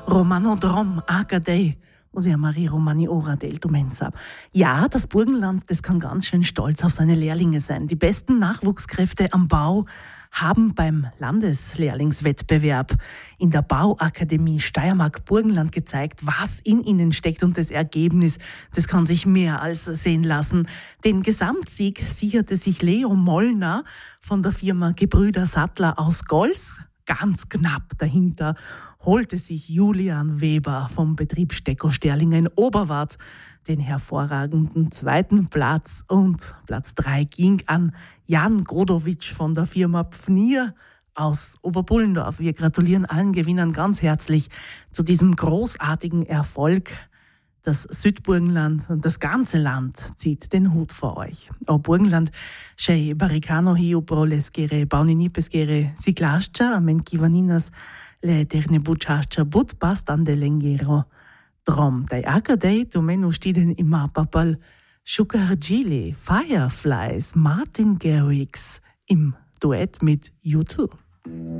Romano Drom, Acadei, ossia Marie Romani Ora del Dumensa. Ja, das Burgenland, das kann ganz schön stolz auf seine Lehrlinge sein. Die besten Nachwuchskräfte am Bau haben beim Landeslehrlingswettbewerb in der Bauakademie Steiermark-Burgenland gezeigt, was in ihnen steckt, und das Ergebnis, das kann sich mehr als sehen lassen. Den Gesamtsieg sicherte sich Leo Mollner von der Firma Gebrüder Sattler aus Gols. Ganz knapp dahinter holte sich Julian Weber vom Betrieb Stecko Sterlingen Oberwart den hervorragenden zweiten Platz, und Platz 3 ging an Jan Godowitsch von der Firma Pfnier aus Oberbullendorf. Wir gratulieren allen Gewinnern ganz herzlich zu diesem großartigen Erfolg. Das Südburgenland und das ganze Land zieht den Hut vor euch. O Burgenland, schei baricano hiu pro lesgere, baunini pesgere, siglascha, amen kivaninas, le eterne buchascha, but bastan de lengero. Drom, dai acadei, tu menu stiden ima papal, Schukarjili, Fireflies, Martin Garrix im Duett mit U2.